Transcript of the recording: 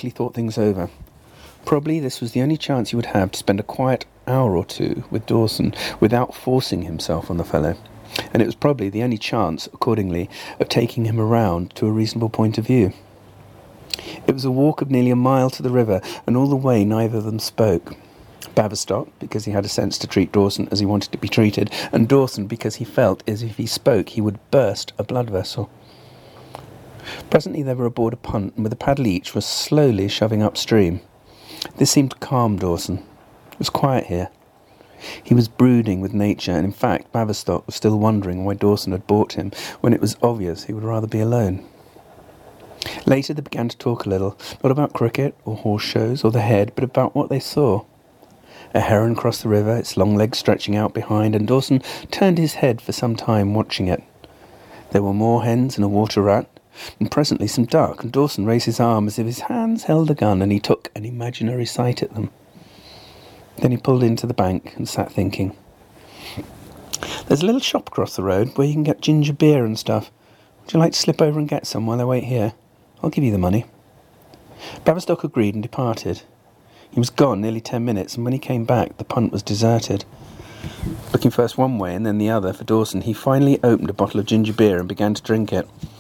quickly thought things over. Probably this was the only chance he would have to spend a quiet hour or two with Dawson without forcing himself on the fellow, and it was probably the only chance, accordingly, of taking him around to a reasonable point of view. It was a walk of nearly a mile to the river, and all the way neither of them spoke. Baverstock, because he had a sense to treat Dawson as he wanted to be treated, and Dawson because he felt as if he spoke he would burst a blood vessel. Presently they were aboard a punt, and with a paddle each were slowly shoving upstream. This seemed to calm Dawson. It was quiet here. He was brooding with nature, and in fact Baverstock was still wondering why Dawson had bought him, when it was obvious he would rather be alone. Later they began to talk a little, not about cricket or horse shows or the head, but about what they saw. A heron crossed the river, its long legs stretching out behind, and Dawson turned his head for some time watching it. There were more hens and a water rat, and presently some duck, and Dawson raised his arm as if his hands held a gun, and he took an imaginary sight at them. Then he pulled into the bank and sat thinking. "There's a little shop across the road where you can get ginger beer and stuff. Would you like to slip over and get some while I wait here? I'll give you the money." Baverstock agreed and departed. He was gone nearly 10 minutes, and when he came back, the punt was deserted. Looking first one way and then the other for Dawson, he finally opened a bottle of ginger beer and began to drink it.